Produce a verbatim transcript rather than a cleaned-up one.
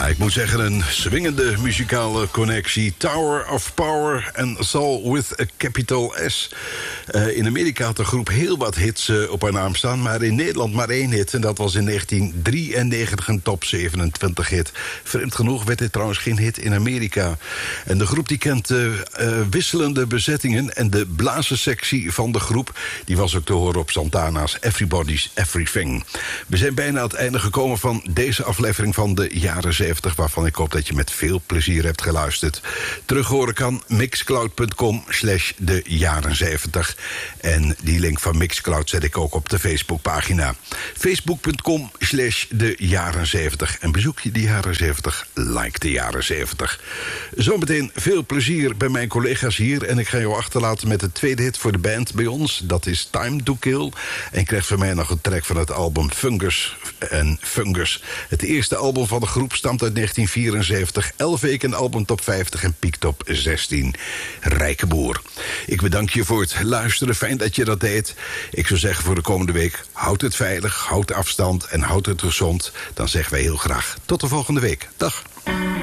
Ja, ik moet zeggen, een swingende muzikale connectie. Tower of Power en Soul with a capital S. Uh, in Amerika had de groep heel wat hits uh, op haar naam staan, maar in Nederland maar één hit. En dat was in negentien drieënnegentig een top zevenentwintig hit. Vreemd genoeg werd dit trouwens geen hit in Amerika. En de groep die kent uh, uh, wisselende bezettingen. En de blazerssectie van de groep die was ook te horen op Santana's Everybody's Everything. We zijn bijna aan het einde gekomen van deze aflevering van de jaren zeventig... waarvan ik hoop dat je met veel plezier hebt geluisterd. Terughoren kan mixcloud.com slash de jaren zeventig. En die link van Mixcloud zet ik ook op de Facebookpagina. Facebook.com slash de jaren zeventig. En bezoek je de jaren zeventig, like de jaren zeventig. Zometeen veel plezier bij mijn collega's hier. En ik ga jou achterlaten met de tweede hit voor de band bij ons. Dat is Time to Kill. En je krijgt van mij nog een track van het album Fungus en Fungus. Het eerste album van de groep stamt uit negentien vierenzeventig. elf weken album top vijftig en piek top zestien. Rijke boer. Ik bedank je voor het luisteren. Fijn dat je dat deed. Ik zou zeggen voor de komende week, houd het veilig, houd afstand en houd het gezond. Dan zeggen wij heel graag tot de volgende week. Dag.